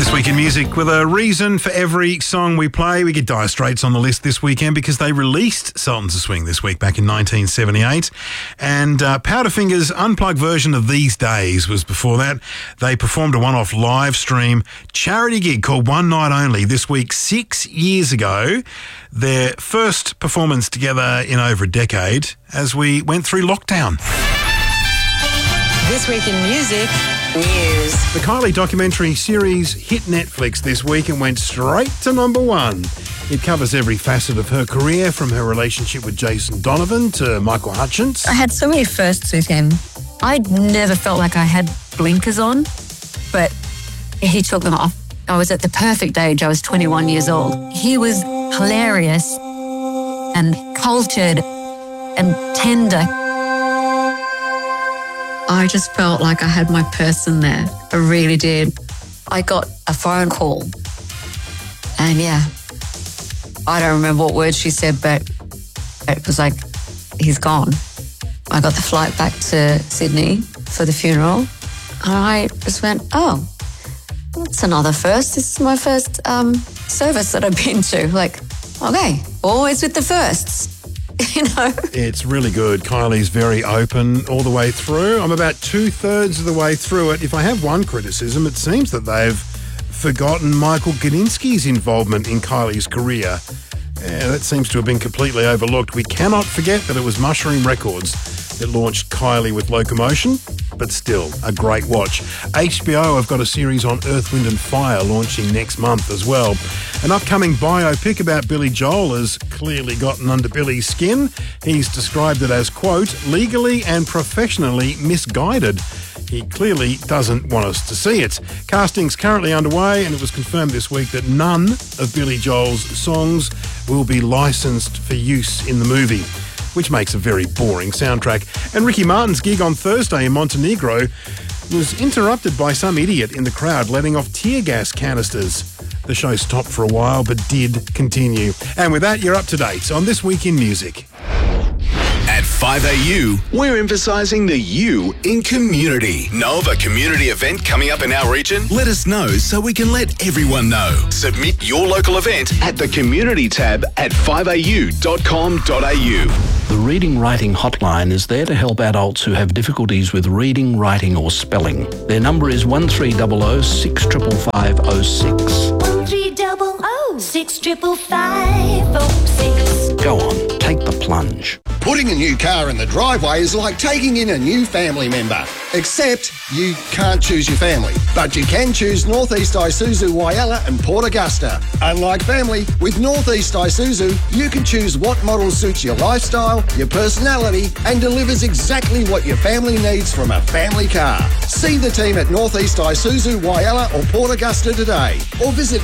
This week in music, with a reason for every song we play. We get Dire Straits on the list this weekend because they released Sultans of Swing this week back in 1978. And Powderfinger's unplugged version of These Days was before that. They performed a one-off live stream charity gig called One Night Only this week 6 years ago. Their first performance together in over a decade as we went through lockdown. This week in music news. The Kylie documentary series hit Netflix this week and went straight to number one. It covers every facet of her career, from her relationship with Jason Donovan to Michael Hutchence. I had so many firsts with him. I never felt like I had blinkers on, but he took them off. I was at the perfect age. I was 21 years old. He was hilarious and cultured and tender. I just felt like I had my person there. I really did. I got a phone call. And yeah, I don't remember what words she said, but it was like, he's gone. I got the flight back to Sydney for the funeral. And I just went, oh, that's another first. This is my first service that I've been to. Like, okay, always with the firsts. You know? It's really good. Kylie's very open all the way through. I'm about 2/3 of the way through it. If I have one criticism, it seems that they've forgotten Michael Gudinski's involvement in Kylie's career. That seems to have been completely overlooked. We cannot forget that it was Mushroom Records that launched Kylie with Locomotion, but still a great watch. HBO have got a series on Earth, Wind and Fire launching next month as well. An upcoming biopic about Billy Joel has clearly gotten under Billy's skin. He's described it as, quote, legally and professionally misguided. He clearly doesn't want us to see it. Casting's currently underway, and it was confirmed this week that none of Billy Joel's songs will be licensed for use in the movie, which makes a very boring soundtrack. And Ricky Martin's gig on Thursday in Montenegro was interrupted by some idiot in the crowd letting off tear gas canisters. The show stopped for a while, but did continue. And with that, you're up to date on This Week in Music. At 5AU, we're emphasising the U in community. Know of a community event coming up in our region? Let us know so we can let everyone know. Submit your local event at the community tab at 5au.com.au. The Reading Writing Hotline is there to help adults who have difficulties with reading, writing or spelling. Their number is 1300 65506. 1300 65506. Go on, take the plunge. Putting a new car in the driveway is like taking in a new family member. Except you can't choose your family, but you can choose Northeast Isuzu Whyalla and Port Augusta. Unlike family, with Northeast Isuzu, you can choose what model suits your lifestyle, your personality, and delivers exactly what your family needs from a family car. See the team at Northeast Isuzu Whyalla or Port Augusta today, or visit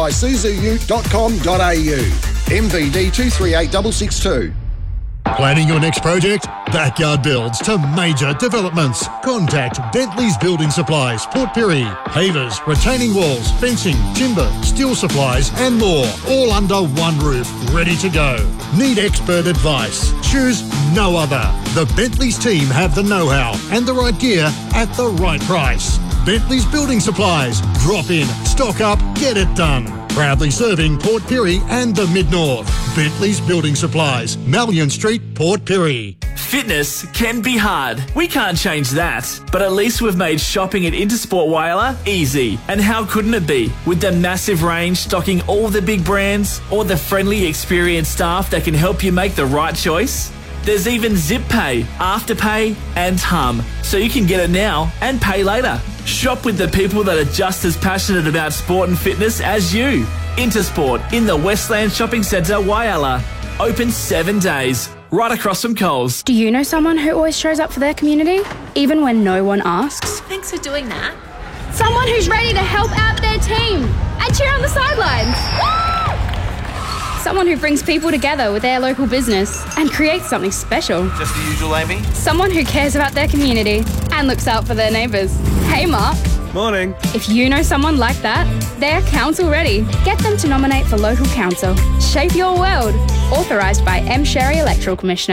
neisuzuu.com.au. MVD 238662. Planning your next project? Backyard Builds to major developments. Contact Bentley's Building Supplies, Port Pirie. Pavers, retaining walls, fencing, timber, steel supplies and more. All under one roof, ready to go. Need expert advice? Choose no other. The Bentley's team have the know-how and the right gear at the right price. Bentley's Building Supplies. Drop in, stock up, get it done. Proudly serving Port Pirie and the Mid-North. Bentley's Building Supplies, Malyon Street, Port Pirie. Fitness can be hard. We can't change that. But at least we've made shopping at Intersport Whyalla easy. And how couldn't it be? With the massive range stocking all the big brands, or the friendly, experienced staff that can help you make the right choice. There's even Zip Pay, Afterpay and Hum, so you can get it now and pay later. Shop with the people that are just as passionate about sport and fitness as you. Intersport in the Westland Shopping Centre, Whyalla. Open 7 days, right across from Coles. Do you know someone who always shows up for their community, even when no one asks? Thanks for doing that. Someone who's ready to help out their team and cheer on the sidelines. Someone who brings people together with their local business and creates something special. Just the usual, Amy? Someone who cares about their community and looks out for their neighbours. Hey, Mark. Morning. If you know someone like that, they're council ready. Get them to nominate for local council. Shape your world. Authorised by M. Sherry Electoral Commissioner.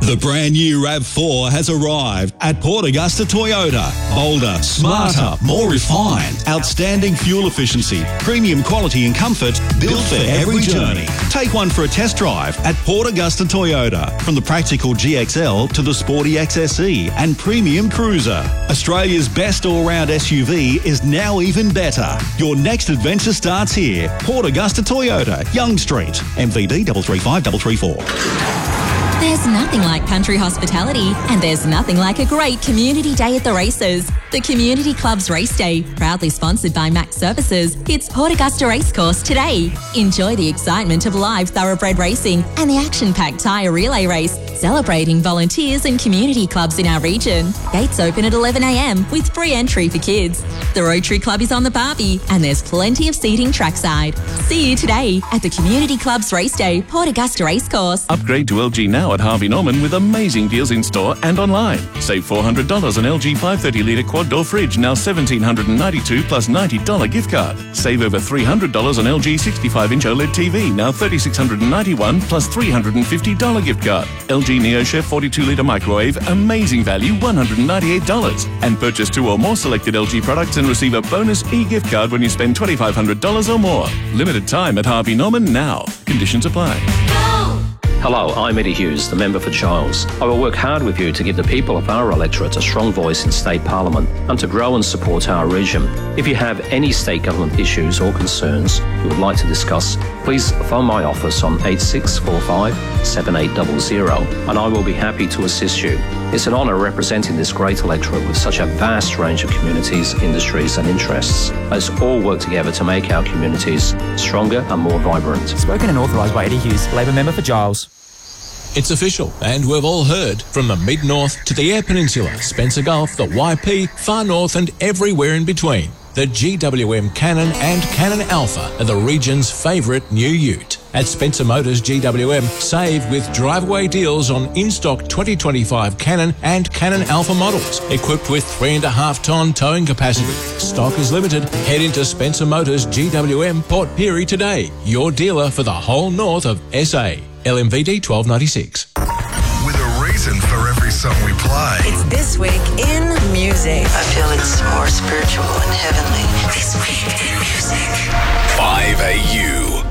The brand new RAV4 has arrived at Port Augusta Toyota. Bolder, smarter, more refined, outstanding fuel efficiency, premium quality and comfort, built for every journey. Take one for a test drive at Port Augusta Toyota. From the practical GXL to the sporty XSE and premium cruiser. Australia's best all-round SUV is now even better. Your next adventure starts here. Port Augusta Toyota, Young Street, MVD 335334. There's nothing like country hospitality, and there's nothing like a great community day at the races. The Community Club's Race Day, proudly sponsored by Max Services, hits Port Augusta Racecourse today. Enjoy the excitement of live thoroughbred racing and the action-packed tyre relay race, celebrating volunteers and community clubs in our region. Gates open at 11 a.m. with free entry for kids. The Rotary Club is on the Barbie, and there's plenty of seating trackside. See you today at the Community Club's Race Day, Port Augusta Racecourse. Upgrade to LG now at Harvey Norman with amazing deals in store and online. Save $400 on LG 530-litre quad door fridge, now $1,792 plus $90 gift card. Save over $300 on LG 65-inch OLED TV, now $3,691 plus $350 gift card. LG NeoChef 42-litre microwave, amazing value, $198. And purchase 2 or more selected LG products and receive a bonus e-gift card when you spend $2,500 or more. Limited time at Harvey Norman now. Conditions apply. Hello, I'm Eddie Hughes, the member for Giles. I will work hard with you to give the people of our electorate a strong voice in State Parliament and to grow and support our region. If you have any state government issues or concerns you would like to discuss, please phone my office on 8645 7800 and I will be happy to assist you. It's an honour representing this great electorate with such a vast range of communities, industries and interests. Let's all work together to make our communities stronger and more vibrant. Spoken and authorised by Eddie Hughes, Labor member for Giles. It's official, and we've all heard, from the Mid-North to the Eyre Peninsula, Spencer Gulf, the YP, Far North and everywhere in between. The GWM Cannon and Cannon Alpha are the region's favourite new ute. At Spencer Motors GWM, save with driveway deals on in-stock 2025 Cannon and Cannon Alpha models, equipped with 3.5-tonne towing capacity. Stock is limited. Head into Spencer Motors GWM Port Pirie today, your dealer for the whole north of SA. LMVD 1296. With a reason for every song we play. It's This Week in Music. I feel it's more spiritual and heavenly. This Week in Music. 5AU.